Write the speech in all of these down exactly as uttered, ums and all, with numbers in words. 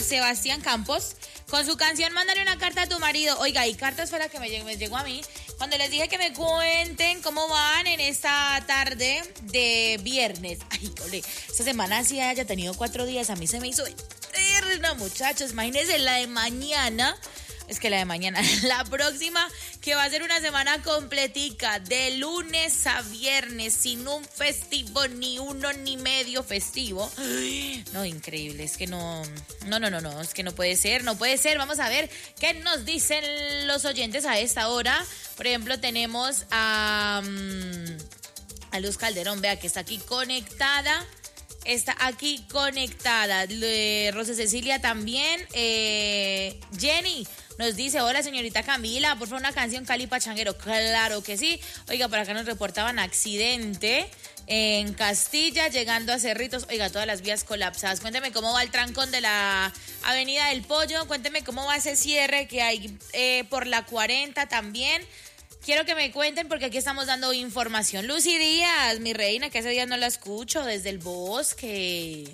Sebastián Campos con su canción Mándale una carta a tu marido. Oiga, y cartas fue la que me llegó, me llegó a mí cuando les dije que me cuenten cómo van en esta tarde de viernes. Ay, ole, esta semana sí haya tenido cuatro días, a mí se me hizo eterna, muchachos. Imagínense la de mañana. Es que la de mañana, la próxima, que va a ser una semana completica, de lunes a viernes, sin un festivo, ni uno ni medio festivo. Ay, no, increíble, es que no, no, no, no, no, es que no puede ser, no puede ser. Vamos a ver qué nos dicen los oyentes a esta hora. Por ejemplo, tenemos a, um, a Luz Calderón, vea que está aquí conectada. Está aquí conectada. Eh, Rosa Cecilia también. Eh, Jenny nos dice, hola señorita Camila, por favor una canción Cali Pachanguero. Claro que sí. Oiga, por acá nos reportaban accidente en Castilla, llegando a Cerritos. Oiga, todas las vías colapsadas. Cuénteme cómo va el trancón de la Avenida del Pollo. Cuénteme cómo va ese cierre que hay eh, por la cuarenta también. Quiero que me cuenten porque aquí estamos dando información. Lucy Díaz, mi reina, que hace días no la escucho, desde el bosque.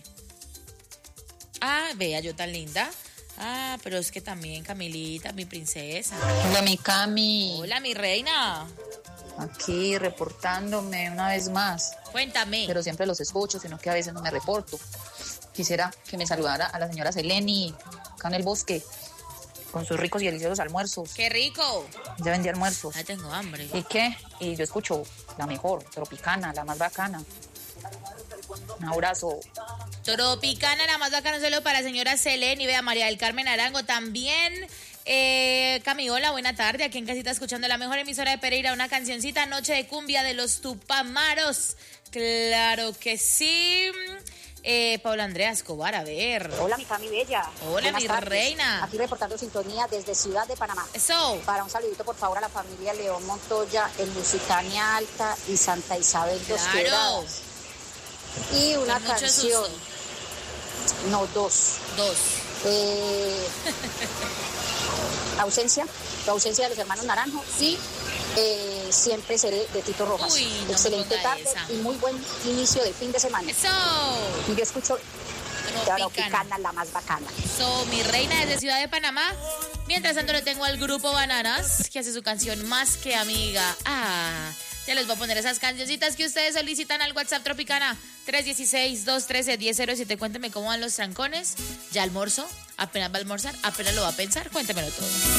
Ah, vea, yo tan linda. Ah, pero es que también Camilita, mi princesa. Hola, mi Cami. Hola, mi reina. Aquí reportándome una vez más. Cuéntame. Pero siempre los escucho, sino que a veces no me reporto. Quisiera que me saludara a la señora Seleni, acá en el bosque, con sus ricos y deliciosos almuerzos. ¡Qué rico! Ya vendí almuerzos. Ya tengo hambre. ¿Y qué? Y yo escucho la mejor, Tropicana, la más bacana. Un abrazo. Tropicana, la más bacana, solo para señora Seleni. Vea, María del Carmen Arango también. Eh, Cami, hola, buena tarde. Aquí en casita escuchando la mejor emisora de Pereira. Una cancioncita, Noche de Cumbia de los Tupamaros. Claro que sí. Eh, Paula Andrea Escobar, a ver. Hola, mi Cami Bella. Hola, Buenas mi tardes. reina. Aquí reportando sintonía desde Ciudad de Panamá. Eso. Para un saludito, por favor, a la familia León Montoya, en Lusitania Alta y Santa Isabel Dos Claro. Quebradas. Y una Con mucho canción. susto. No, dos. Dos. Eh, ausencia. La ausencia de los hermanos Naranjo. Y eh, Siempre seré de Tito Rojas. Uy, no me Excelente ponga tarde esa. y muy buen inicio de fin de semana. Eso. Y yo escucho Tropicana. Tropicana, la más bacana. So, mi reina desde Ciudad de Panamá. Mientras tanto le tengo al grupo Bananas, que hace su canción Más que Amiga. Ah, ya les voy a poner esas cancioncitas que ustedes solicitan al WhatsApp Tropicana tres uno seis, dos uno tres, uno cero cero siete. Cuénteme cómo van los trancones. ¿Ya almorzó? ¿Apenas va a almorzar? ¿Apenas lo va a pensar? Cuéntemelo todo.